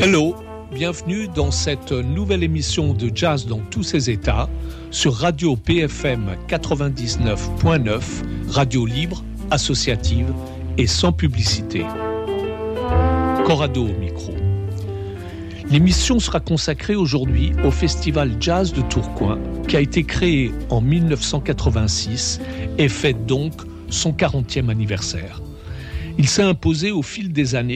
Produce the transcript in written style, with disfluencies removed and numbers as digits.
Hello, bienvenue dans cette nouvelle émission de Jazz dans tous ses états sur Radio PFM 99.9, radio libre, associative et sans publicité. Corrado au micro. L'émission sera consacrée aujourd'hui au Festival Jazz de Tourcoing qui a été créé en 1986 et fête donc son 40e anniversaire. Il s'est imposé au fil des années